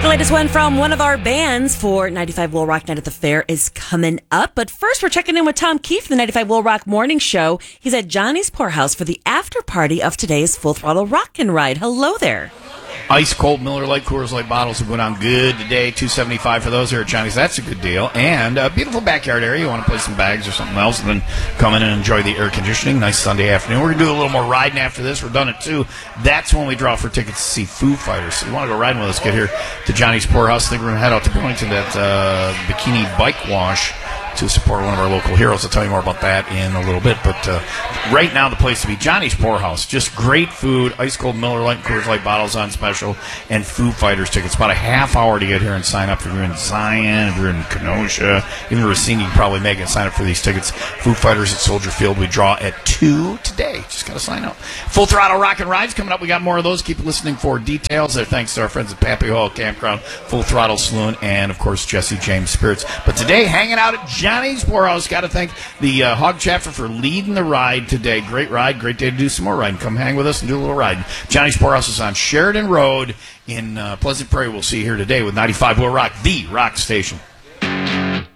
The latest one from one of our bands for 95 Will Rock Night at the Fair is coming up. But first, we're checking in with Tom Keefe from the 95 Will Rock Morning Show. He's at Johnny's Poorhouse for the after party of today's Full Throttle Rockin' Ride. Hello there. Ice cold Miller Lite, Coors Light bottles have went on good today. $2.75 for those here at Johnny's. That's a good deal. And a beautiful backyard area. You want to play some bags or something else, and then come in and enjoy the air conditioning. Nice Sunday afternoon. We're going to do a little more riding after this. We're done at 2. That's when we draw for tickets to see Foo Fighters. So you want to go riding with us, get here to Johnny's Poorhouse. I think we're going to head out to Burlington at Bikini Bike Wash to support one of our local heroes. I'll tell you more about that in a little bit. But right now, the place to be, Johnny's Poorhouse. Just great food, ice cold Miller Lite and Coors Light bottles on special, and Foo Fighters tickets. About a half hour to get here and sign up. If you're in Zion, if you're in Kenosha, even Racine, you can probably make it and sign up for these tickets. Foo Fighters at Soldier Field. We draw at 2 today. Just got to sign up. Full Throttle Rockin' Rides coming up. We got more of those. Keep listening for details. There, thanks to our friends at Pappy Hall Campground, Full Throttle Saloon, and, of course, Jesse James Spirits. But today, hanging out at Johnny's Poorhouse. Got to thank the Hog Chapter for leading the ride today. Great ride. Great day to do some more riding. Come hang with us and do a little riding. Johnny's Poorhouse is on Sheridan Road in Pleasant Prairie. We'll see you here today with 95 Will Rock, the rock station.